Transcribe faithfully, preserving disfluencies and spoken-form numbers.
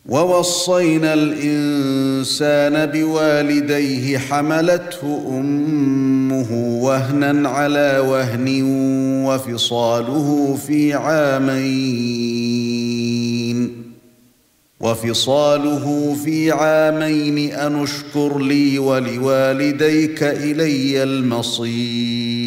وَوَصَّيْنَا الْإِنسَانَ بِوَالِدَيْهِ حَمَلَتْهُ أُمُّهُ وَهْنًا عَلَى وَهْنٍ وَفِصَالُهُ فِي عَامَيْنِ وَفِصَالُهُ فِي عَامَيْنِ أَنِ اشْكُرْ لِي وَلِوَالِدَيْكَ إِلَيَّ الْمَصِيرُ